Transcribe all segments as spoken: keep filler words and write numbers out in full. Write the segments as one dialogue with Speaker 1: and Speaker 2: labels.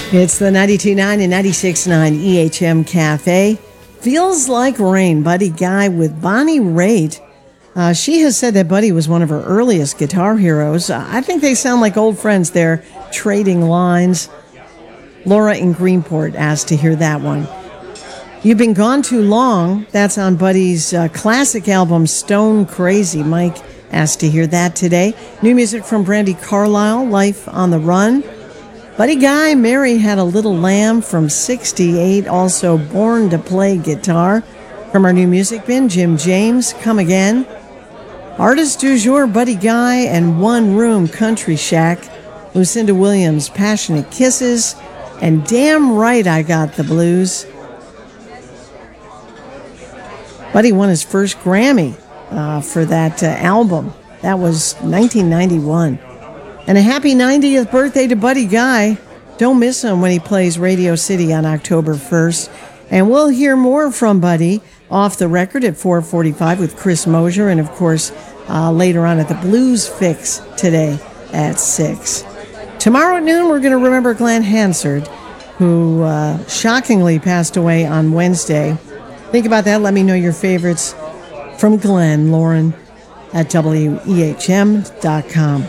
Speaker 1: It's the ninety-two point nine and ninety-six point nine E H M Cafe. Feels Like Rain, Buddy Guy with Bonnie Raitt. Uh, she has said that Buddy was one of her earliest guitar heroes. Uh, I think they sound like old friends there, trading lines. Laura in Greenport asked to hear that one. You've Been Gone Too Long. That's on Buddy's uh, classic album, Stone Crazy. Mike asked to hear that today. New music from Brandi Carlile, Life on the Run. Buddy Guy, Mary Had a Little Lamb from sixty-eight, also Born to Play Guitar. From our new music bin, Jim James, Come Again. Artist du jour, Buddy Guy, and One Room, Country Shack. Lucinda Williams, Passionate Kisses. And Damn Right I Got the Blues. Buddy won his first Grammy uh, for that uh, album. That was nineteen ninety-one. And a happy ninetieth birthday to Buddy Guy. Don't miss him when he plays Radio City on October first. And we'll hear more from Buddy off the record at four forty-five with Chris Mosier. And, of course, uh, later on at the Blues Fix today at six. Tomorrow at noon, we're going to remember Glenn Hansard, who uh, shockingly passed away on Wednesday. Think about that. Let me know your favorites from Glenn, Lauren at W E H M dot com.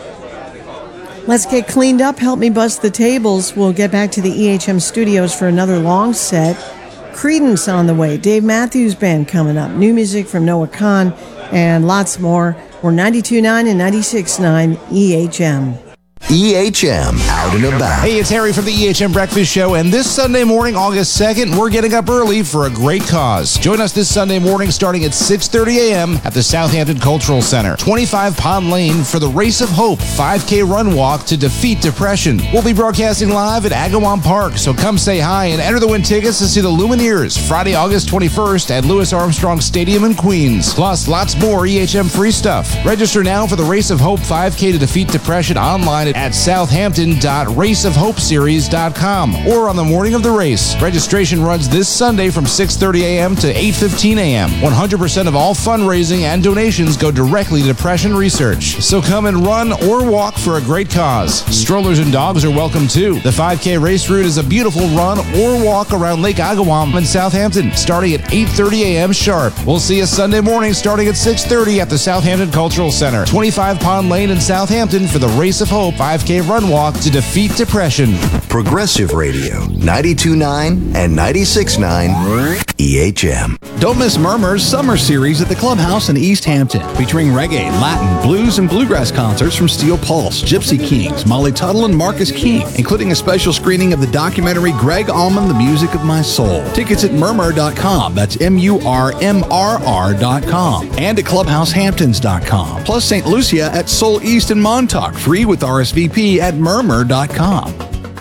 Speaker 1: Let's get cleaned up. Help me bust the tables. We'll get back to the E H M studios for another long set. Creedence on the way. Dave Matthews Band coming up. New music from Noah Kahan and lots more. We're ninety-two point nine and ninety-six point nine E H M.
Speaker 2: E H M Out and About.
Speaker 3: Hey, it's Harry from the E H M Breakfast Show, and this Sunday morning, August second, we're getting up early for a great cause. Join us this Sunday morning starting at six thirty a.m. at the Southampton Cultural Center, twenty-five Pond Lane, for the Race of Hope five K Run Walk to defeat depression. We'll be broadcasting live at Agawam Park, so come say hi and enter the win tickets to see the Lumineers Friday, August twenty-first at Louis Armstrong Stadium in Queens. Plus, lots more E H M free stuff. Register now for the Race of Hope five K to defeat depression online at southampton dot race of hope series dot com or on the morning of the race. Registration runs this Sunday from six thirty a.m. to eight fifteen a.m. one hundred percent of all fundraising and donations go directly to depression research. So come and run or walk for a great cause. Strollers and dogs are welcome too. The five K race route is a beautiful run or walk around Lake Agawam in Southampton, starting at eight thirty a.m. sharp. We'll see you Sunday morning starting at six thirty at the Southampton Cultural Center, twenty-five Pond Lane in Southampton, for the Race of Hope five K Run Walk to defeat depression.
Speaker 2: Progressive Radio, ninety-two point nine and ninety-six point nine E H M.
Speaker 4: Don't miss Murmur's Summer Series at the Clubhouse in East Hampton, featuring reggae, Latin, blues, and bluegrass concerts from Steel Pulse, Gypsy Kings, Molly Tuttle, and Marcus King, including a special screening of the documentary Greg Allman, The Music of My Soul. Tickets at murmur dot com. That's M U R M R R dot com. And at clubhouse hamptons dot com. Plus Saint Lucia at Soul East in Montauk, free with R S V P at murmur dot com.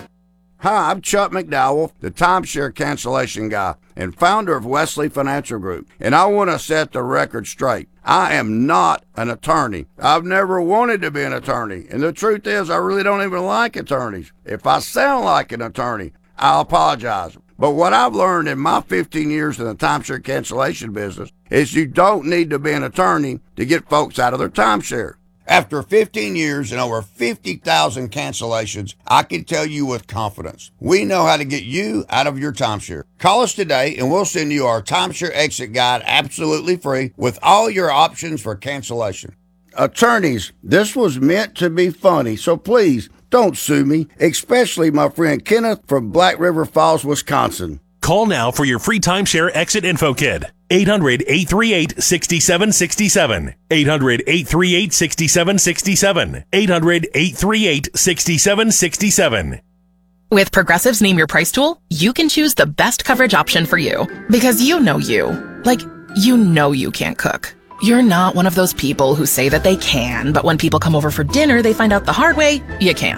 Speaker 5: Hi, I'm Chuck McDowell, the timeshare cancellation guy and founder of Wesley Financial Group, and I want to set the record straight. I am not an attorney. I've never wanted to be an attorney, and the truth is I really don't even like attorneys. If I sound like an attorney, I'll apologize. But what I've learned in my fifteen years in the timeshare cancellation business is you don't need to be an attorney to get folks out of their timeshare. After fifteen years and over fifty thousand cancellations, I can tell you with confidence, we know how to get you out of your timeshare. Call us today and we'll send you our timeshare exit guide absolutely free with all your options for cancellation. Attorneys, this was meant to be funny, so please don't sue me, especially my friend Kenneth from Black River Falls, Wisconsin.
Speaker 6: Call now for your free timeshare exit info kit. eight hundred, eight three eight, six seven six seven. eight hundred, eight three eight, six seven six seven. eight hundred, eight three eight, six seven six seven.
Speaker 7: With Progressive's Name Your Price tool, you can choose the best coverage option for you. Because you know you. Like, you know you can't cook. You're not one of those people who say that they can, but when people come over for dinner, they find out the hard way, you can't.